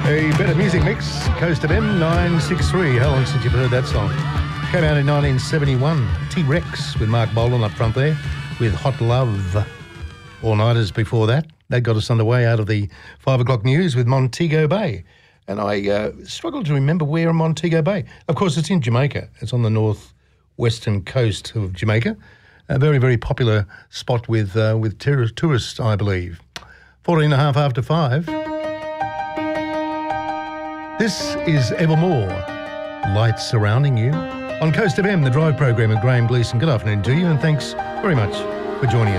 A better music mix, Coast FM 963. How long since you've heard that song? Came out in 1971. T-Rex with Mark Bolan up front there with Hot Love. All-nighters before that. That got us underway out of the 5 o'clock news with Montego Bay. And I struggled to remember where in Montego Bay. Of course, it's in Jamaica. It's on the northwestern coast of Jamaica. A very, very popular spot with tourists, I believe. 14 and a half after 5. This is Evermore, Lights Surrounding You. On Coast FM, the Drive program with Graham Gleeson. Good afternoon to you, and thanks very much for joining us.